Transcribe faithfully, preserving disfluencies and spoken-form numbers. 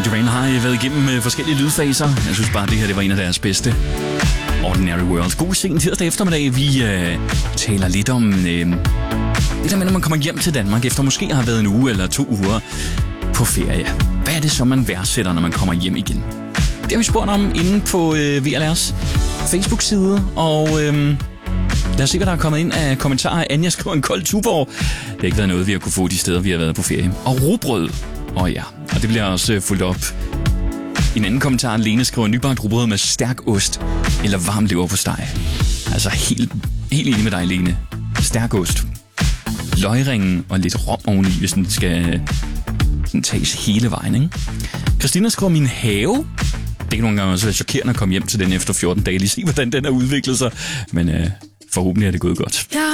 The Rain har været igennem forskellige lydfaser. Jeg synes bare, at det her det var en af deres bedste. Ordinary World. God sen tirsdag eftermiddag. Vi øh, taler lidt om øh, det der med, når man kommer hjem til Danmark, efter måske har været en uge eller to uger på ferie. Hvad er det så, man værdsætter, når man kommer hjem igen? Det har vi spurgt om inde på øh, V L R's Facebook-side, og øh, lad os se, hvad der er kommet ind af kommentarer. Anja skriver en kold Tuborg. Det har ikke været noget, vi har kunne få de steder, vi har været på ferie. Og rugbrød. Og oh, ja, og det bliver også øh, fulgt op. En anden kommentar, Lene skriver nybagt rugbrød med stærk ost eller varm leverpostej. Altså helt, helt enig med dig, Lene. Stærk ost. Løgringen og lidt rom oveni, hvis den skal den tages hele vejen, ikke? Christina skriver min have. Det kan nogle gange også være chokerende at komme hjem til den efter fjorten dage. Lige se, hvordan den har udviklet sig. Men øh, forhåbentlig er det gået godt. Ja.